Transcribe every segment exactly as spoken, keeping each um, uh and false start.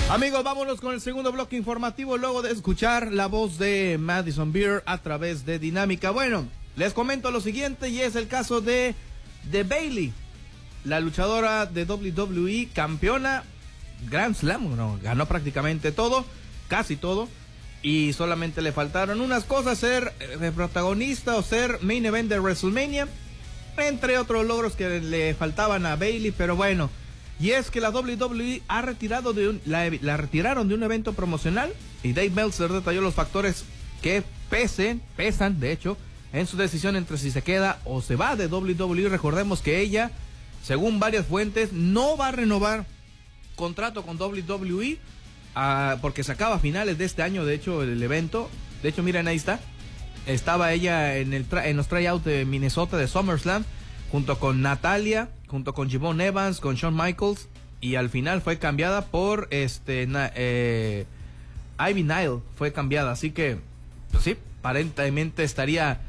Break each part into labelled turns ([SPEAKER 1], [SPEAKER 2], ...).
[SPEAKER 1] Amigos, vámonos con el segundo bloque informativo luego de escuchar la voz de Madison Beer a través de Dinámica. Bueno, les comento lo siguiente y es el caso de, de Bayley, la luchadora de doble u doble u E, campeona Grand Slam, no, ganó prácticamente todo, casi todo, y solamente le faltaron unas cosas, ser eh, protagonista o ser main event de WrestleMania, entre otros logros que le faltaban a Bayley, pero bueno. Y es que la doble u doble u E ha retirado de un, la, la retiraron de un evento promocional y Dave Meltzer detalló los factores que pesen, pesan, de hecho, en su decisión entre si se queda o se va de doble u doble u E. Recordemos que ella, según varias fuentes, no va a renovar contrato con doble u doble u E uh, porque se acaba a finales de este año, de hecho, el evento. De hecho, miren, ahí está. Estaba ella en, el tra- en los tryouts de Minnesota de SummerSlam, junto con Natalia, junto con Javon Evans, con Shawn Michaels, y al final fue cambiada por este na, eh, Ivy Nile, fue cambiada, así que, pues sí, aparentemente estaría,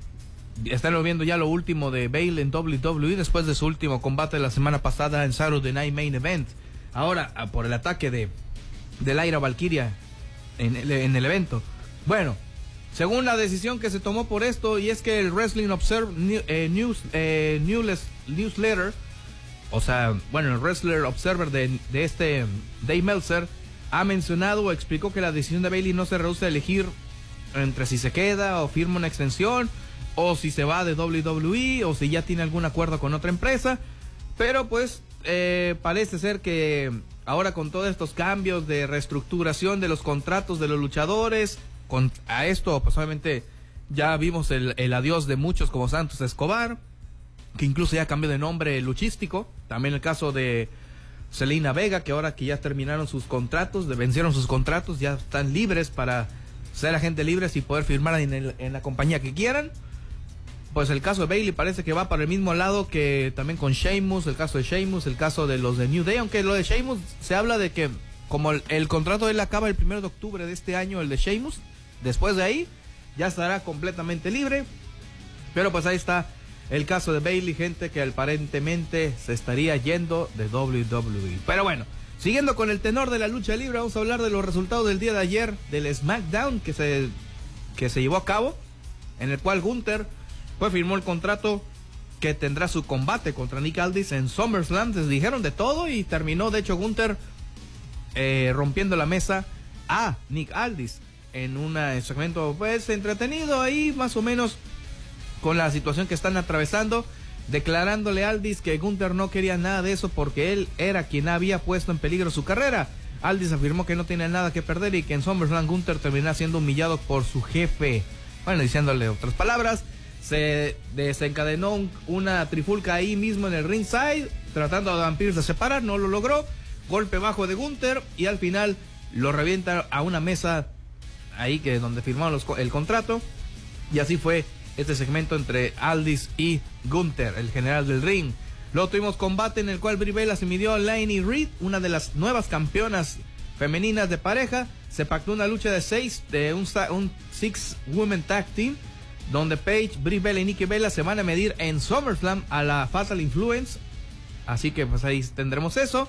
[SPEAKER 1] están viendo ya lo último de Bayley en doble u doble u E después de su último combate la semana pasada en Saturday Night Main Event. Ahora, por el ataque de, de Lyra Valkyria en el, en el evento. Bueno, según la decisión que se tomó por esto, y es que el Wrestling Observer eh, News, eh, News, Newsletter, o sea, bueno, el Wrestler Observer de, de este Dave Meltzer, ha mencionado o explicó que la decisión de Bayley no se reduce a elegir entre si se queda o firma una extensión, o si se va de doble u doble u E, o si ya tiene algún acuerdo con otra empresa, pero pues eh, parece ser que ahora con todos estos cambios de reestructuración de los contratos de los luchadores, con, a esto, pues obviamente ya vimos el, el adiós de muchos como Santos Escobar, que incluso ya cambió de nombre luchístico. También el caso de Zelina Vega, que ahora que ya terminaron sus contratos, de, vencieron sus contratos, ya están libres para ser agentes libres y poder firmar en, el, en la compañía que quieran. Pues el caso de Bayley parece que va para el mismo lado que también con Sheamus, el caso de Sheamus, el caso de los de New Day, aunque lo de Sheamus se habla de que como el, el contrato de él acaba el primero de octubre de este año, el de Sheamus, después de ahí ya estará completamente libre. Pero pues ahí está el caso de Bayley, gente que aparentemente se estaría yendo de doble u doble u E. Pero bueno, siguiendo con el tenor de la lucha libre, vamos a hablar de los resultados del día de ayer del SmackDown que se, que se llevó a cabo, en el cual Gunther pues firmó el contrato que tendrá su combate contra Nick Aldis en SummerSlam. Les dijeron de todo y terminó de hecho Gunther eh, rompiendo la mesa a Nick Aldis en un segmento pues entretenido ahí más o menos con la situación que están atravesando, declarándole a Aldis que Gunther no quería nada de eso porque él era quien había puesto en peligro su carrera. Aldis afirmó que no tenía nada que perder y que en SummerSlam Gunther terminará siendo humillado por su jefe. Bueno, diciéndole otras palabras, se desencadenó un, una trifulca ahí mismo en el ringside, tratando a Adam Pearce de separar, no lo logró, golpe bajo de Gunther y al final lo revienta a una mesa ahí que donde firmaron los, el contrato, y así fue este segmento entre Aldis y Gunther, el general del ring. Luego tuvimos combate en el cual Brie Bella se midió a Lainey Reed, una de las nuevas campeonas femeninas de pareja. Se pactó una lucha de seis, de un, un six women tag team, donde Paige, Brie Bella y Nikki Bella se van a medir en SummerSlam a la Fatal Influence. Así que pues ahí tendremos eso.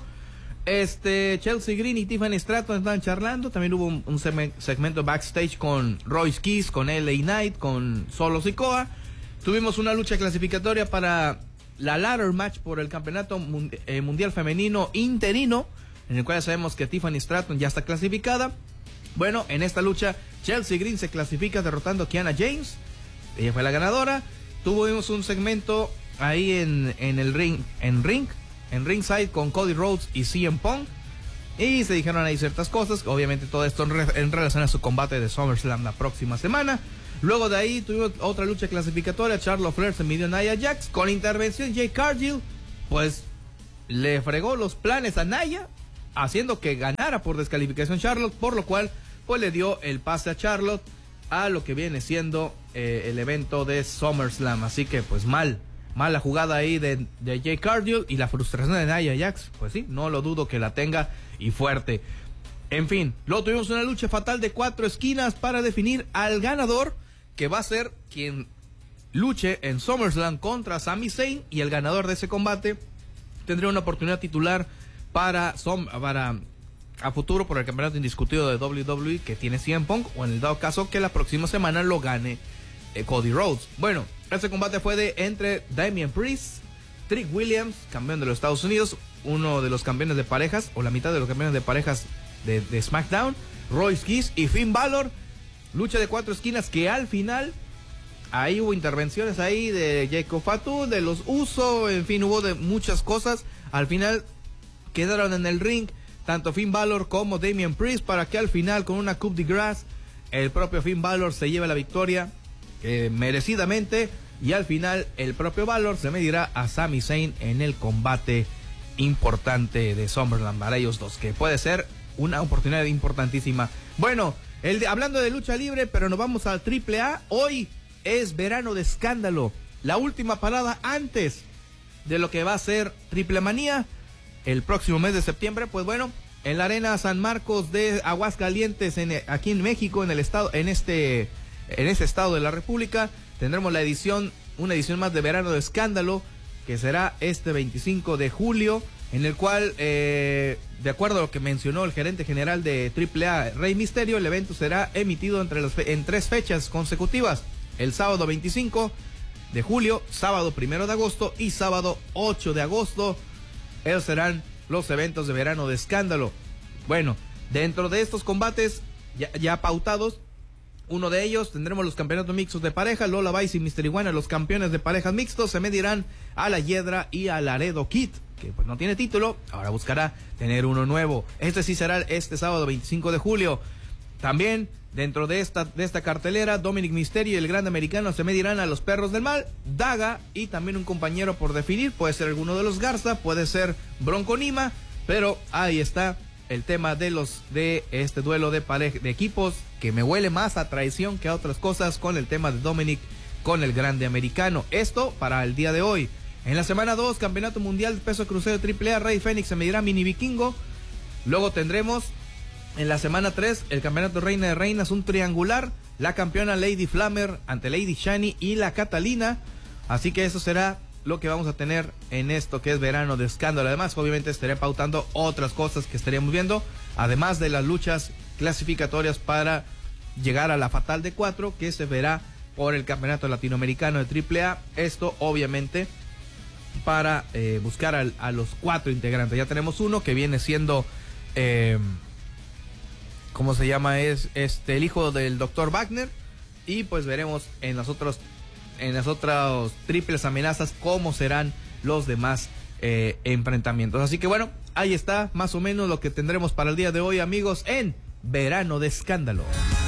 [SPEAKER 1] Este, Chelsea Green y Tiffany Stratton están charlando. También hubo un, un segmento backstage con Royce Keys, con L A Knight, con Solo Sikoa. Tuvimos una lucha clasificatoria para la ladder match por el campeonato mundi- eh, mundial femenino interino, en el cual ya sabemos que Tiffany Stratton ya está clasificada. Bueno, en esta lucha Chelsea Green se clasifica derrotando a Kiana James. Ella fue la ganadora. Tuvimos un segmento ahí en, en el ring, en ring, en ringside con Cody Rhodes y C M Punk. Y se dijeron ahí ciertas cosas. Obviamente todo esto en, re, en relación a su combate de SummerSlam la próxima semana. Luego de ahí tuvimos otra lucha clasificatoria. Charlotte Flair se midió a Nia Jax. Con intervención Jay Cargill, pues le fregó los planes a Nia, haciendo que ganara por descalificación Charlotte, por lo cual pues le dio el pase a Charlotte a lo que viene siendo eh, el evento de SummerSlam. Así que pues mal, mala jugada ahí de, de Jay Cargill, y la frustración de Nia Jax, pues sí, no lo dudo que la tenga, y fuerte. En fin, luego tuvimos una lucha fatal de cuatro esquinas para definir al ganador, que va a ser quien luche en SummerSlam contra Sami Zayn, y el ganador de ese combate tendría una oportunidad titular para, para a futuro por el campeonato indiscutido de doble u doble u E que tiene C M Punk, o en el dado caso que la próxima semana lo gane eh, Cody Rhodes. Bueno, este combate fue de entre Damian Priest, Trick Williams, campeón de los Estados Unidos, uno de los campeones de parejas, o la mitad de los campeones de parejas de, de SmackDown, Royce Keys y Finn Balor. Lucha de cuatro esquinas que al final, ahí hubo intervenciones ahí de Jacob Fatu, de los Uso, en fin, hubo de muchas cosas. Al final quedaron en el ring tanto Finn Balor como Damian Priest, para que al final, con una coup de grace, el propio Finn Balor se lleve la victoria eh, merecidamente, y al final el propio Balor se medirá a Sami Zayn en el combate importante de SummerSlam para ellos dos, que puede ser una oportunidad importantísima. Bueno, el de, hablando de lucha libre, pero nos vamos al triple A. Hoy es verano de escándalo, la última parada antes de lo que va a ser Triple Manía el próximo mes de septiembre. Pues bueno, en la Arena San Marcos de Aguascalientes, en, aquí en México, en el estado, en este, en este estado de la República, tendremos la edición, una edición más de verano de escándalo, que será este veinticinco de julio, en el cual, eh, de acuerdo a lo que mencionó el gerente general de triple A, Rey Misterio, el evento será emitido entre los fe- en tres fechas consecutivas: el sábado veinticinco de julio, sábado primero de agosto y sábado ocho de agosto. Esos serán los eventos de verano de escándalo. Bueno, dentro de estos combates ya, ya pautados, uno de ellos tendremos los campeonatos mixtos de pareja. Lola Vice y Mister Iguana, los campeones de parejas mixtos, se medirán a La Hiedra y a Laredo Kid, que pues no tiene título, ahora buscará tener uno nuevo. Este sí será este sábado veinticinco de julio. También dentro de esta, de esta cartelera, Dominic Mysterio y el Grande Americano se medirán a los Perros del Mal, Daga y también un compañero por definir. Puede ser alguno de los Garza, puede ser Bronco Nima, pero ahí está el tema de los de este duelo de pareja, de equipos, que me huele más a traición que a otras cosas, con el tema de Dominic con el Grande Americano. Esto para el día de hoy. En la semana dos, Campeonato Mundial de Peso Crucero triple A, Rey Fénix se medirá a Mini Vikingo. Luego tendremos en la semana tres el Campeonato Reina de Reinas, un triangular, la campeona Lady Flammer ante Lady Shani y la Catalina. Así que eso será lo que vamos a tener en esto que es verano de escándalo. Además, obviamente estaré pautando otras cosas que estaríamos viendo, además de las luchas clasificatorias para llegar a la Fatal de cuatro, que se verá por el Campeonato Latinoamericano de triple A. Esto obviamente para eh, buscar a, a los cuatro integrantes. Ya tenemos uno que viene siendo eh, ¿cómo se llama? Es este el hijo del doctor Wagner, y pues veremos en las otros en las otras triples amenazas cómo serán los demás eh, enfrentamientos. Así que bueno, ahí está más o menos lo que tendremos para el día de hoy, amigos, en Verano de Escándalo.